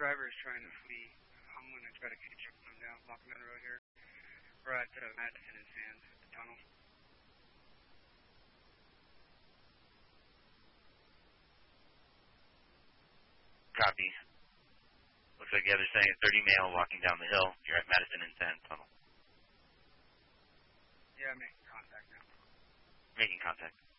driver is trying to flee. I'm going to try to catch up with him down, walking down the road here. We're at Madison and Sand, the tunnel. Copy. Looks like the other saying a 30 male walking down the hill. You're at Madison and Sand tunnel. Yeah, I'm making contact now. Making contact.